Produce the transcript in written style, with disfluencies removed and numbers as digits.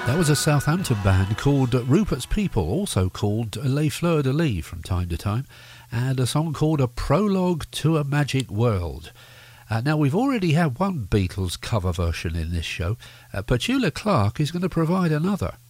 That was a Southampton band called Rupert's People, also called Les Fleurs de Lis from time to time, and a song called A Prologue to a Magic World. Now, we've already had one Beatles cover version in this show. Petula Clark is going to provide another.